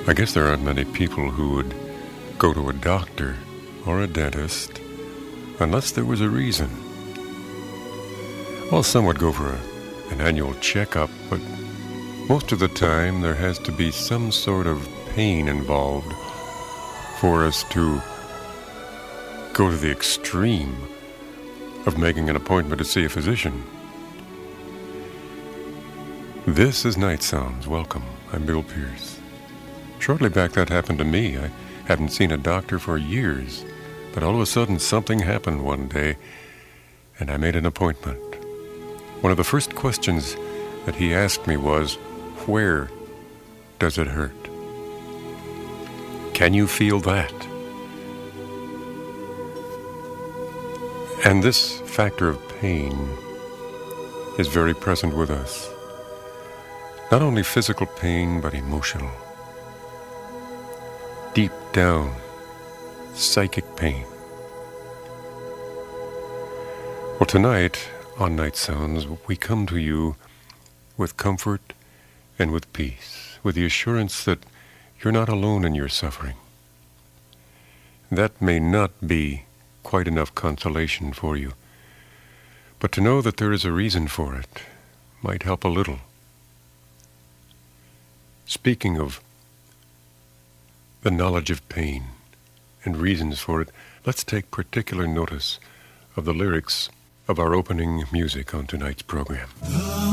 I guess there aren't many people who would go to a doctor or a dentist unless there was a reason. Well, some would go for an annual checkup, but most of the time there has to be some sort of pain involved for us to go to the extreme of making an appointment to see a physician. This is Night Sounds. Welcome. I'm Bill Pierce. Shortly back that happened to me. I hadn't seen a doctor for years, but all of a sudden something happened one day, and I made an appointment. One of the first questions that he asked me was, "Where does it hurt? Can you feel that?" And this factor of pain is very present with us. Not only physical pain, but emotional. Deep down, psychic pain. Well, tonight on Night Sounds, we come to you with comfort and with peace, with the assurance that you're not alone in your suffering. That may not be quite enough consolation for you, but to know that there is a reason for it might help a little. Speaking of the knowledge of pain and reasons for it, let's take particular notice of the lyrics of our opening music on tonight's program.